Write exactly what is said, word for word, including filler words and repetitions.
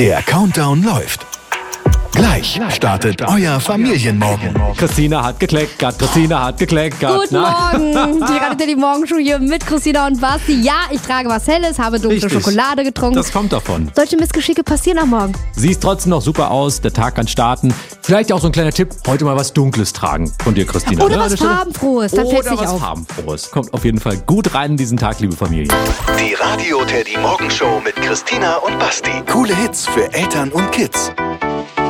Der Countdown läuft. Gleich startet euer Familienmorgen. Christina hat gekleckert, Christina hat gekleckert. Guten Morgen, die Radio die Morgenshow hier mit Christina und Basti. Ja, ich trage was Helles, habe dunkle Richtig. Schokolade getrunken. Das kommt davon. Solche Missgeschicke passieren am Morgen. Siehst trotzdem noch super aus, der Tag kann starten. Vielleicht auch so ein kleiner Tipp, heute mal was Dunkles tragen von dir, Christina. Oder ne, was Farbenfrohes, dann fällt's Oder nicht was auf. Farbenfrohes. Kommt auf jeden Fall gut rein in diesen Tag, liebe Familie. Die Radio Teddy Morgenshow mit Christina und Basti. Coole Hits für Eltern und Kids.